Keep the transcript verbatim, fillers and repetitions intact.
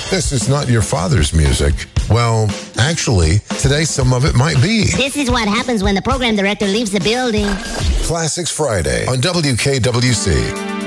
this is not your father's music. Well, actually, today some of it might be. This is what happens when the program director leaves the building. Classics Friday on W K W C.